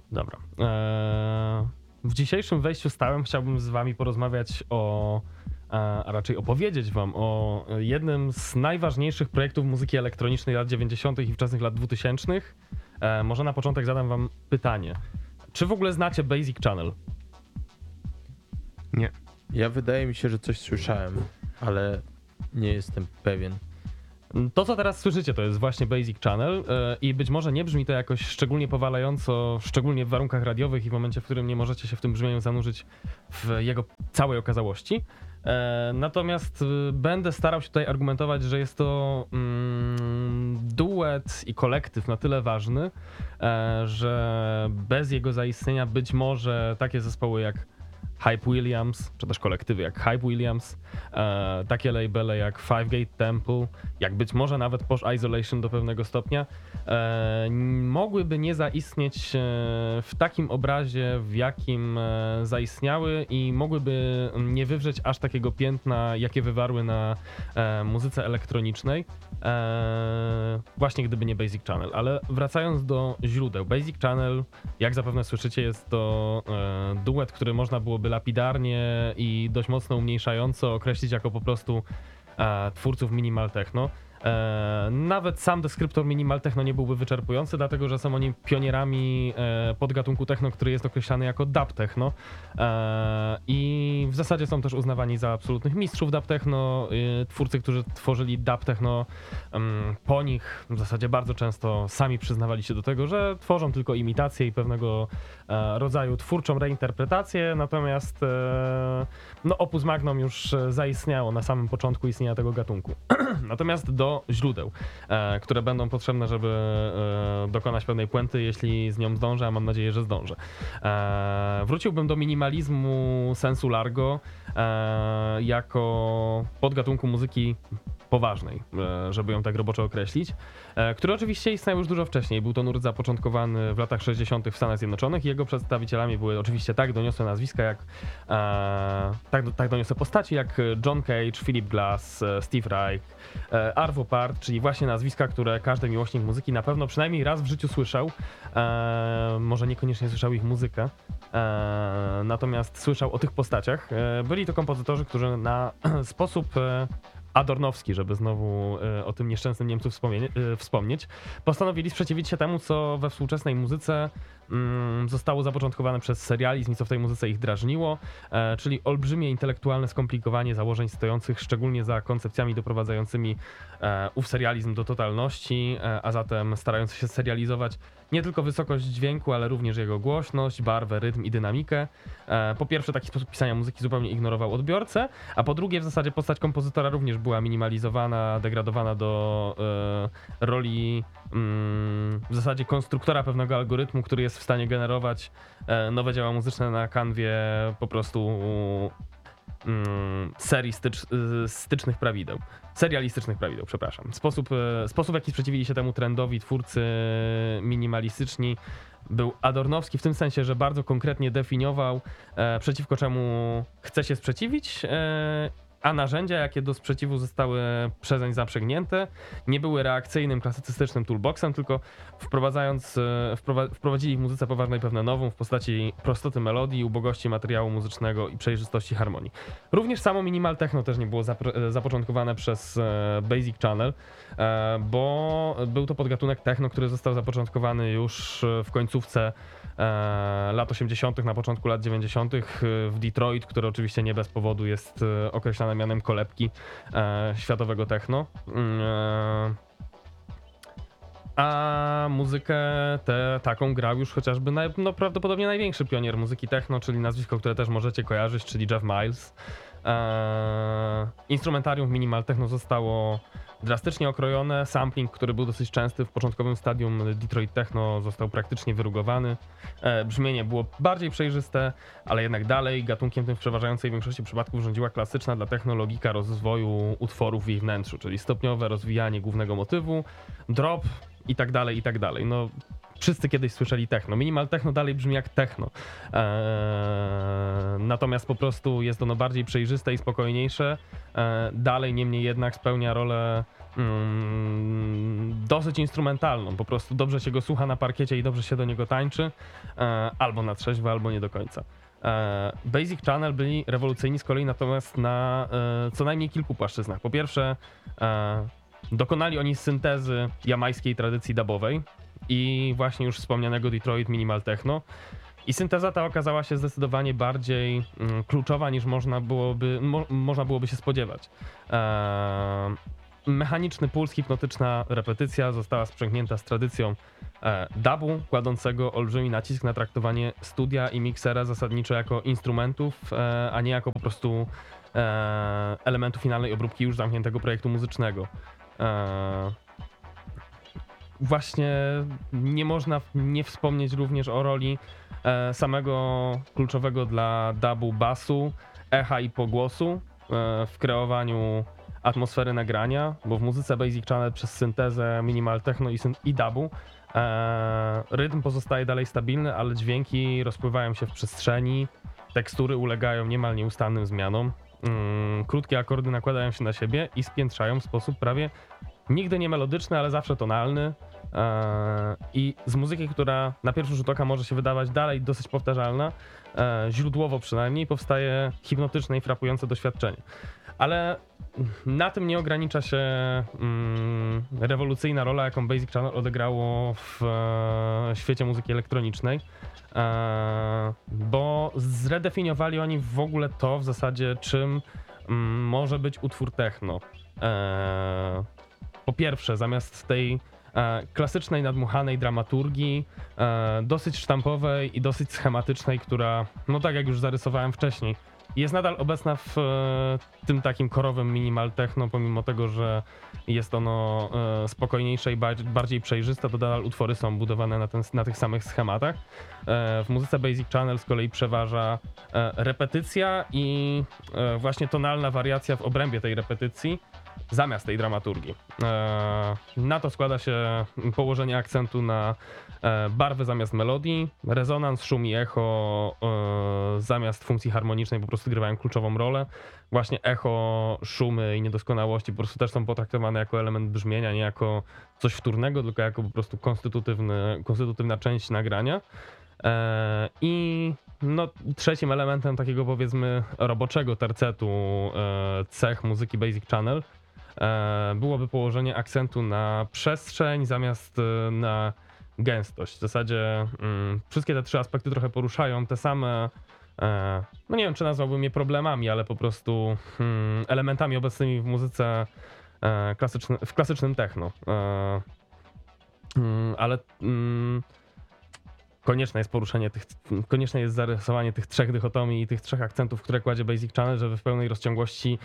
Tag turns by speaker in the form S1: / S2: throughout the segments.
S1: Dobra. W dzisiejszym wejściu stałym chciałbym z wami porozmawiać a raczej opowiedzieć wam o jednym z najważniejszych projektów muzyki elektronicznej lat 90. i wczesnych lat 2000. Może na początek zadam wam pytanie. Czy w ogóle znacie Basic Channel?
S2: Nie.
S3: Ja wydaje mi się, że coś słyszałem, ale nie jestem pewien.
S1: To, co teraz słyszycie, to jest właśnie Basic Channel i być może nie brzmi to jakoś szczególnie powalająco, szczególnie w warunkach radiowych i w momencie, w którym nie możecie się w tym brzmieniu zanurzyć w jego całej okazałości. Natomiast będę starał się tutaj argumentować, że jest to duet i kolektyw na tyle ważny, że bez jego zaistnienia być może takie zespoły jak Hype Williams, czy też kolektywy jak Hype Williams, takie labele jak Five Gate Temple, jak być może nawet Posh Isolation do pewnego stopnia, mogłyby nie zaistnieć w takim obrazie, w jakim zaistniały i mogłyby nie wywrzeć aż takiego piętna, jakie wywarły na muzyce elektronicznej, właśnie gdyby nie Basic Channel. Ale wracając do źródeł, Basic Channel, jak zapewne słyszycie, jest to duet, który można byłoby lapidarnie i dość mocno umniejszająco określić jako po prostu twórców minimal techno. Nawet sam deskryptor minimal techno nie byłby wyczerpujący, dlatego że są oni pionierami podgatunku techno, który jest określany jako dub techno i w zasadzie są też uznawani za absolutnych mistrzów dub techno. Twórcy, którzy tworzyli dub techno, po nich w zasadzie bardzo często sami przyznawali się do tego, że tworzą tylko imitacje i pewnego rodzaju twórczą reinterpretację, natomiast no, opus magnum już zaistniało na samym początku istnienia tego gatunku. Natomiast do źródeł, które będą potrzebne, żeby dokonać pewnej puenty, jeśli z nią zdążę, a mam nadzieję, że zdążę. Wróciłbym do minimalizmu sensu largo jako podgatunku muzyki poważnej, żeby ją tak roboczo określić, który oczywiście istniał już dużo wcześniej. Był to nurt zapoczątkowany w latach 60. w Stanach Zjednoczonych i jego przedstawicielami były oczywiście tak doniosłe nazwiska, jak tak doniosłe postaci jak John Cage, Philip Glass, Steve Reich, Arvo Part, czyli właśnie nazwiska, które każdy miłośnik muzyki na pewno przynajmniej raz w życiu słyszał. Może niekoniecznie słyszał ich muzykę, natomiast słyszał o tych postaciach. Byli to kompozytorzy, którzy na sposób adornowski, żeby znowu o tym nieszczęsnym Niemcu wspomnieć, postanowili sprzeciwić się temu, co we współczesnej muzyce zostało zapoczątkowane przez serializm i co w tej muzyce ich drażniło, czyli olbrzymie intelektualne skomplikowanie założeń stojących szczególnie za koncepcjami doprowadzającymi ów serializm do totalności, a zatem starając się serializować nie tylko wysokość dźwięku, ale również jego głośność, barwę, rytm i dynamikę. Po pierwsze, taki sposób pisania muzyki zupełnie ignorował odbiorcę, a po drugie, w zasadzie postać kompozytora również była minimalizowana, degradowana do roli w zasadzie konstruktora pewnego algorytmu, który jest w stanie generować nowe dzieła muzyczne na kanwie po prostu serii stycznych prawideł. Serialistycznych prawideł, przepraszam. Sposób, w jaki sprzeciwili się temu trendowi twórcy minimalistyczni, był adornowski w tym sensie, że bardzo konkretnie definiował, przeciwko czemu chce się sprzeciwić, a narzędzia, jakie do sprzeciwu zostały przezeń zaprzęgnięte, nie były reakcyjnym, klasycystycznym toolboxem, tylko wprowadzili w muzyce poważnej pewne nowum w postaci prostoty melodii, ubogości materiału muzycznego i przejrzystości harmonii. Również samo minimal techno też nie było zapoczątkowane przez Basic Channel, bo był to podgatunek techno, który został zapoczątkowany już w końcówce lat 80., na początku lat 90. w Detroit, które oczywiście nie bez powodu jest określane mianem kolebki światowego techno. A muzykę taką grał już chociażby prawdopodobnie największy pionier muzyki techno, czyli nazwisko, które też możecie kojarzyć, czyli Jeff Miles. Instrumentarium w minimal techno zostało drastycznie okrojone, sampling, który był dosyć częsty w początkowym stadium Detroit Techno, został praktycznie wyrugowany. Brzmienie było bardziej przejrzyste, ale jednak dalej gatunkiem tym w przeważającej większości przypadków rządziła klasyczna dla techno logika rozwoju utworów w ich wnętrzu, czyli stopniowe rozwijanie głównego motywu, drop i tak dalej, i tak dalej. No, wszyscy kiedyś słyszeli techno. Minimal techno dalej brzmi jak techno. Natomiast po prostu jest ono bardziej przejrzyste i spokojniejsze. Dalej niemniej jednak spełnia rolę dosyć instrumentalną. Po prostu dobrze się go słucha na parkiecie i dobrze się do niego tańczy. Albo na trzeźwo, albo nie do końca. Basic Channel byli rewolucyjni z kolei natomiast na co najmniej kilku płaszczyznach. Po pierwsze, dokonali oni syntezy jamajskiej tradycji dubowej i właśnie już wspomnianego Detroit Minimal Techno. I synteza ta okazała się zdecydowanie bardziej kluczowa niż można byłoby się spodziewać. Mechaniczny puls, hipnotyczna repetycja została sprzęgnięta z tradycją dubu, kładącego olbrzymi nacisk na traktowanie studia i miksera zasadniczo jako instrumentów, a nie jako po prostu elementu finalnej obróbki już zamkniętego projektu muzycznego. Właśnie nie można nie wspomnieć również o roli samego kluczowego dla dubu basu, echa i pogłosu w kreowaniu atmosfery nagrania, bo w muzyce Basic Channel przez syntezę minimal techno i dubu rytm pozostaje dalej stabilny, ale dźwięki rozpływają się w przestrzeni, tekstury ulegają niemal nieustannym zmianom, krótkie akordy nakładają się na siebie i spiętrzają w sposób prawie nigdy nie melodyczny, ale zawsze tonalny. I z muzyki, która na pierwszy rzut oka może się wydawać dalej dosyć powtarzalna, źródłowo przynajmniej, powstaje hipnotyczne i frapujące doświadczenie. Ale na tym nie ogranicza się rewolucyjna rola, jaką Basic Channel odegrało w świecie muzyki elektronicznej, bo zredefiniowali oni w ogóle to w zasadzie, czym może być utwór techno. Po pierwsze, zamiast tej klasycznej, nadmuchanej dramaturgii, dosyć sztampowej i dosyć schematycznej, która, no tak jak już zarysowałem wcześniej, jest nadal obecna w tym takim korowym minimal techno, pomimo tego, że jest ono spokojniejsze i bardziej przejrzyste, to nadal utwory są budowane na tych samych schematach. W muzyce Basic Channel z kolei przeważa repetycja i właśnie tonalna wariacja w obrębie tej repetycji zamiast tej dramaturgii. Na to składa się położenie akcentu na barwy zamiast melodii, rezonans, szum i echo zamiast funkcji harmonicznej po prostu grywają kluczową rolę. Właśnie echo, szumy i niedoskonałości po prostu też są potraktowane jako element brzmienia, nie jako coś wtórnego, tylko jako po prostu konstytutywna część nagrania. I no, trzecim elementem takiego powiedzmy roboczego tercetu cech muzyki Basic Channel byłoby położenie akcentu na przestrzeń zamiast na gęstość. W zasadzie wszystkie te trzy aspekty trochę poruszają te same, no nie wiem czy nazwałbym je problemami, ale po prostu elementami obecnymi w muzyce w klasycznym techno. Ale konieczne jest zarysowanie tych trzech dychotomii i tych trzech akcentów, które kładzie Basic Channel, żeby w pełnej rozciągłości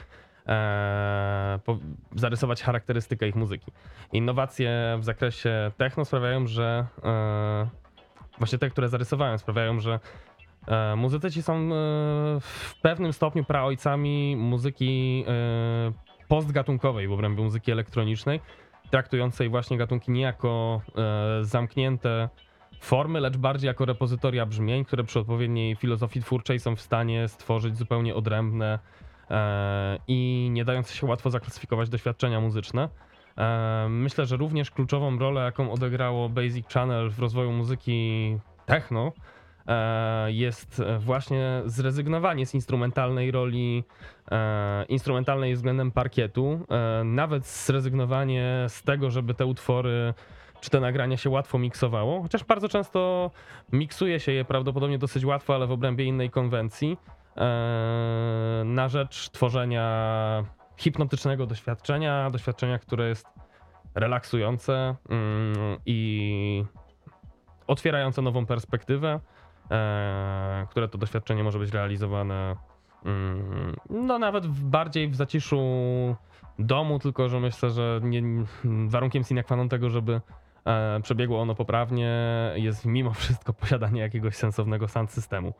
S1: zarysować charakterystykę ich muzyki. Innowacje w zakresie techno sprawiają, że właśnie te, które zarysowałem, sprawiają, że muzycy ci są w pewnym stopniu praojcami muzyki postgatunkowej w obrębie muzyki elektronicznej, traktującej właśnie gatunki nie jako zamknięte formy, lecz bardziej jako repozytoria brzmień, które przy odpowiedniej filozofii twórczej są w stanie stworzyć zupełnie odrębne i nie dające się łatwo zaklasyfikować doświadczenia muzyczne. Myślę, że również kluczową rolę, jaką odegrało Basic Channel w rozwoju muzyki techno, jest właśnie zrezygnowanie z instrumentalnej roli, instrumentalnej względem parkietu, nawet zrezygnowanie z tego, żeby te utwory czy te nagrania się łatwo miksowało, chociaż bardzo często miksuje się je prawdopodobnie dosyć łatwo, ale w obrębie innej konwencji, na rzecz tworzenia hipnotycznego doświadczenia, które jest relaksujące i otwierające nową perspektywę, które to doświadczenie może być realizowane no nawet bardziej w zaciszu domu, tylko że myślę, że warunkiem sine qua non tego, żeby przebiegło ono poprawnie, jest mimo wszystko posiadanie jakiegoś sensownego sound systemu.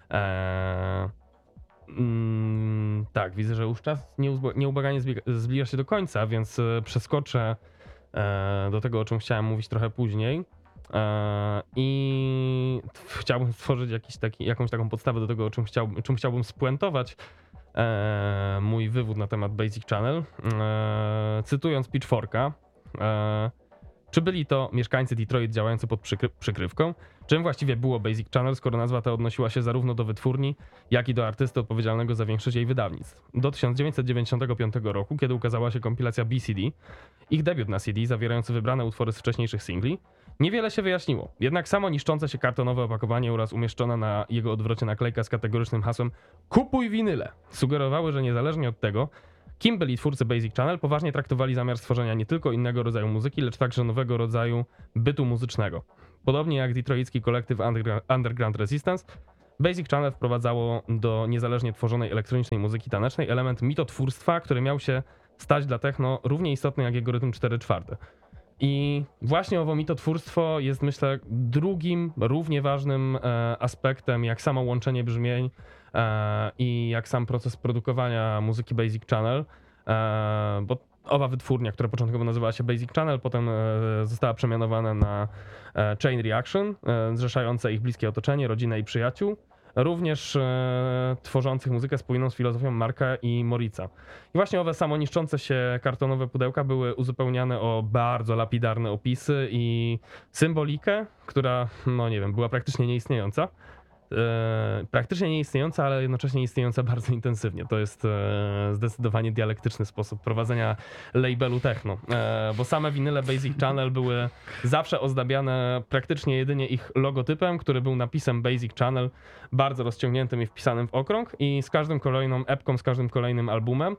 S1: Tak, widzę, że już czas nieubłaganie zbliża się do końca, więc przeskoczę do tego, o czym chciałem mówić trochę później. I chciałbym stworzyć jakąś taką podstawę do tego, o czym chciałbym spuentować mój wywód na temat Basic Channel. Cytując Pitchforka, czy byli to mieszkańcy Detroit działający pod przykrywką? Czym właściwie było Basic Channel, skoro nazwa ta odnosiła się zarówno do wytwórni, jak i do artysty odpowiedzialnego za większość jej wydawnictw? Do 1995 roku, kiedy ukazała się kompilacja BCD, ich debiut na CD zawierający wybrane utwory z wcześniejszych singli, niewiele się wyjaśniło. Jednak samo niszczące się kartonowe opakowanie oraz umieszczona na jego odwrocie naklejka z kategorycznym hasłem "Kupuj winyle" sugerowały, że niezależnie od tego, kim byli twórcy Basic Channel, poważnie traktowali zamiar stworzenia nie tylko innego rodzaju muzyki, lecz także nowego rodzaju bytu muzycznego. Podobnie jak detroicki kolektyw Underground Resistance, Basic Channel wprowadzało do niezależnie tworzonej elektronicznej muzyki tanecznej element mitotwórstwa, który miał się stać dla techno równie istotny jak jego rytm 4/4. I właśnie owo mitotwórstwo jest, myślę, drugim równie ważnym aspektem jak samo łączenie brzmień i jak sam proces produkowania muzyki Basic Channel, bo owa wytwórnia, która początkowo nazywała się Basic Channel, potem została przemianowana na Chain Reaction, zrzeszające ich bliskie otoczenie, rodzinę i przyjaciół, również tworzących muzykę spójną z filozofią Marka i Morica. I właśnie owe samoniszczące się kartonowe pudełka były uzupełniane o bardzo lapidarne opisy i symbolikę, która, no nie wiem, była praktycznie nieistniejąca. Ale jednocześnie istniejąca bardzo intensywnie. To jest zdecydowanie dialektyczny sposób prowadzenia labelu techno, bo same winyle Basic Channel były zawsze ozdabiane praktycznie jedynie ich logotypem, który był napisem Basic Channel, bardzo rozciągniętym i wpisanym w okrąg, i z każdą kolejną epką, z każdym kolejnym albumem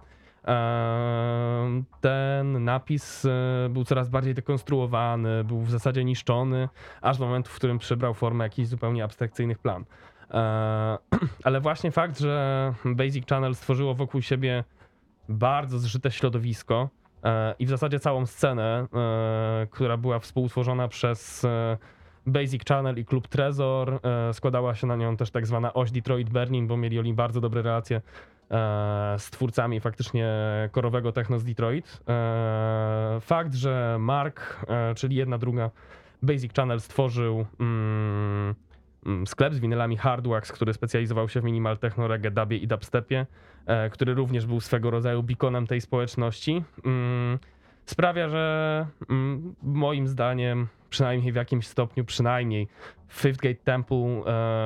S1: ten napis był coraz bardziej dekonstruowany, był w zasadzie niszczony, aż do momentu, w którym przybrał formę jakichś zupełnie abstrakcyjnych plan. Ale właśnie fakt, że Basic Channel stworzyło wokół siebie bardzo zżyte środowisko i w zasadzie całą scenę, która była współtworzona przez Basic Channel i Klub Trezor, składała się na nią też tak zwana oś Detroit-Berlin, bo mieli oni bardzo dobre relacje z twórcami faktycznie korowego techno z Detroit. Fakt, że Mark, czyli jedna druga Basic Channel, stworzył sklep z winylami Hardwax, który specjalizował się w minimal techno, reggae, dubie i dubstepie, który również był swego rodzaju beaconem tej społeczności, sprawia, że moim zdaniem, przynajmniej w jakimś stopniu, Fifth Gate Temple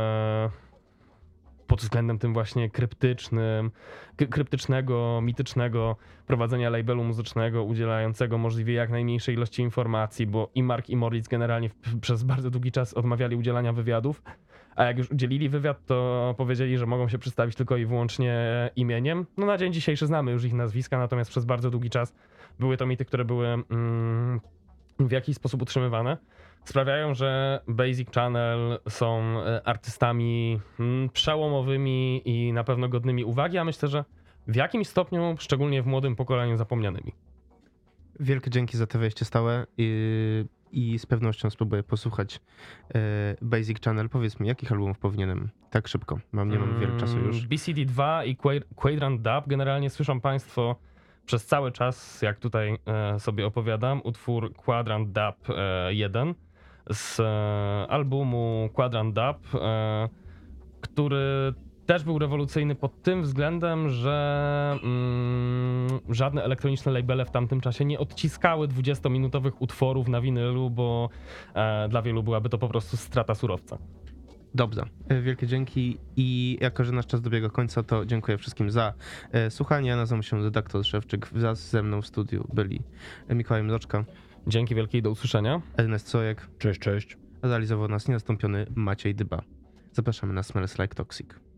S1: pod względem tym właśnie kryptycznego, mitycznego prowadzenia labelu muzycznego, udzielającego możliwie jak najmniejszej ilości informacji, bo i Mark, i Moritz generalnie przez bardzo długi czas odmawiali udzielania wywiadów, a jak już udzielili wywiad, to powiedzieli, że mogą się przedstawić tylko i wyłącznie imieniem. No na dzień dzisiejszy znamy już ich nazwiska, natomiast przez bardzo długi czas były to mity, które były w jakiś sposób utrzymywane. Sprawiają, że Basic Channel są artystami przełomowymi i na pewno godnymi uwagi, a myślę, że w jakimś stopniu, szczególnie w młodym pokoleniu, zapomnianymi.
S2: Wielkie dzięki za te wejście stałe i z pewnością spróbuję posłuchać Basic Channel. Powiedz mi, jakich albumów powinienem tak szybko? Nie mam wiele czasu już.
S1: BCD2 i Quadrant Dub generalnie słyszą Państwo przez cały czas, jak tutaj sobie opowiadam, utwór Quadrant Dub 1 z albumu Quadrant Dub, który też był rewolucyjny pod tym względem, że żadne elektroniczne labele w tamtym czasie nie odciskały 20-minutowych utworów na winylu, bo dla wielu byłaby to po prostu strata surowca.
S2: Dobrze, wielkie dzięki i jako, że nasz czas dobiega końca, to dziękuję wszystkim za słuchanie. Ja nazywam się redaktor Szewczyk, wraz ze mną w studiu byli Mikołaj Mroczka.
S1: Dzięki wielkie i do usłyszenia.
S2: Ernest Sojek.
S3: Cześć.
S2: Realizował nas niezastąpiony Maciej Dyba. Zapraszamy na Smells Like Toxic.